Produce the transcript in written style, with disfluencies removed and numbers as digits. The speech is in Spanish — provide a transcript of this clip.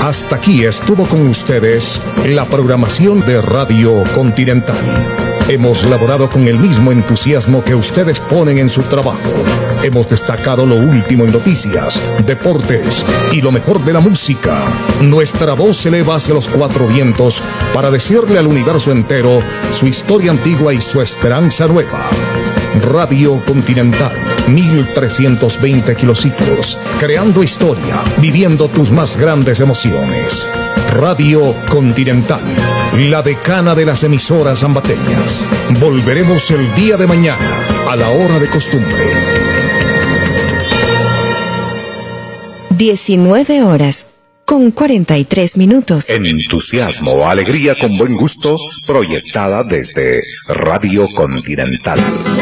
Hasta aquí estuvo con ustedes la programación de Radio Continental. Hemos laborado con el mismo entusiasmo que ustedes ponen en su trabajo. Hemos destacado lo último en noticias, deportes y lo mejor de la música. Nuestra voz se eleva hacia los cuatro vientos para decirle al universo entero su historia antigua y su esperanza nueva. Radio Continental, 1320 kilociclos, creando historia, viviendo tus más grandes emociones. Radio Continental, la decana de las emisoras ambateñas. Volveremos el día de mañana, a la hora de costumbre. 19:43. Entusiasmo, alegría con buen gusto, proyectada desde Radio Continental.